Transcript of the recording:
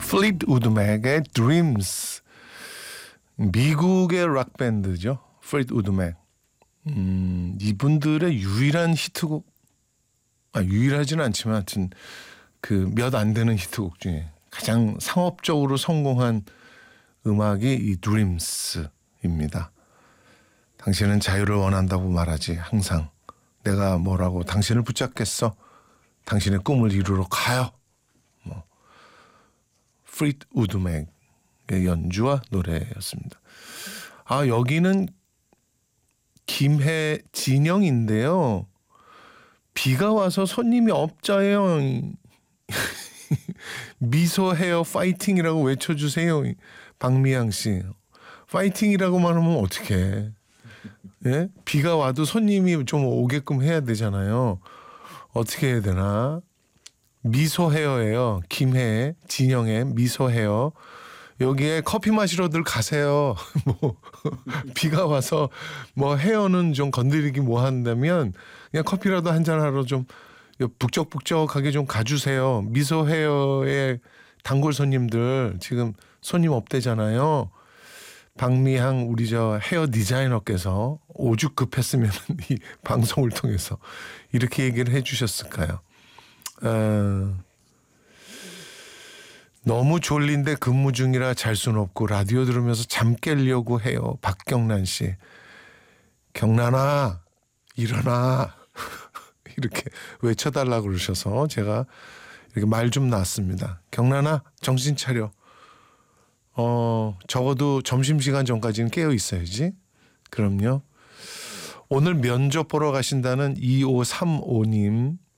플리트우드 맥의 Dreams. 미국의 락 밴드죠. 플리트우드 맥. 이분들의 유일한 히트곡, 유일하지는 않지만 하여튼 그 몇 안 되는 히트곡 중에 가장 상업적으로 성공한 음악이 이 Dreams입니다. 당신은 자유를 원한다고 말하지 항상. 내가 뭐라고 당신을 붙잡겠어. 당신의 꿈을 이루러 가요. 플리트우드 맥의 연주와 노래였습니다. 여기는 김해진영인데요. 비가 와서 손님이 없자예요. 미소 헤어 파이팅이라고 외쳐주세요. 박미양 씨. 파이팅이라고만 하면 어떡해. 예? 비가 와도 손님이 좀 오게끔 해야 되잖아요. 어떻게 해야 되나. 미소 헤어예요. 김해 진영의 미소 헤어. 여기에 커피 마시러들 가세요. 비가 와서 헤어는 좀 건드리기 뭐 한다면 그냥 커피라도 한잔 하러 좀 북적북적하게 좀 가주세요. 미소 헤어의 단골 손님들 지금 손님 없대잖아요. 박미향 우리 저 헤어 디자이너께서 오죽 급했으면 이 방송을 통해서 이렇게 얘기를 해주셨을까요? 너무 졸린데 근무 중이라 잘 수는 없고 라디오 들으면서 잠 깨려고 해요. 박경란 씨. 경란아 일어나. 이렇게 외쳐달라고 그러셔서 제가 이렇게 말 좀 놨습니다. 경란아 정신 차려. 적어도 점심시간 전까지는 깨어 있어야지. 그럼요. 오늘 면접 보러 가신다는 2535님